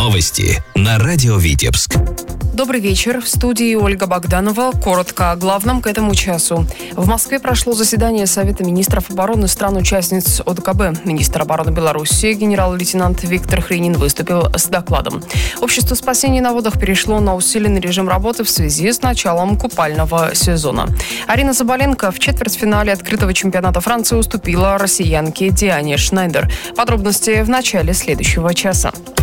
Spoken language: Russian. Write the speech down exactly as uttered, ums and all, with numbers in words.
Новости на радио Витебск. Добрый вечер. В студии Ольга Богданова. Коротко о главном к этому часу. В Москве прошло заседание Совета министров обороны стран-участниц О Д К Б. Министр обороны Беларуси генерал-лейтенант Виктор Хренин выступил с докладом. Общество спасения на водах перешло на усиленный режим работы в связи с началом купального сезона. Арина Заболенко в четвертьфинале открытого чемпионата Франции уступила россиянке Диане Шнайдер. Подробности в начале следующего часа.